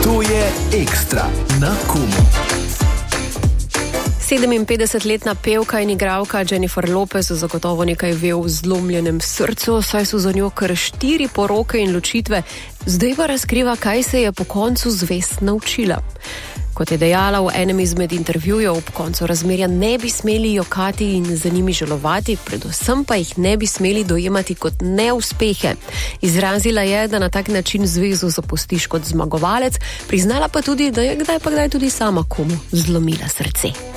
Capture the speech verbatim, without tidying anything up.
To je Ekstra na Kumu. sedeminpetdesetletna pevka in igralka Jennifer Lopez zagotovo nekaj ve o zlomljenem srcu, saj so za njo kar štiri poroke in ločitve, zdaj pa razkriva, kaj se je po koncu zvest naučila. Kot je dejala v enem izmed intervjujev, ob koncu razmerja ne bi smeli jokati in za njimi žalovati, predvsem pa jih ne bi smeli dojemati kot neuspehe. Izrazila je, da na tak način zvezo zapustiš kot zmagovalec, priznala pa tudi, da je kdaj pa kdaj tudi sama komu zlomila srce.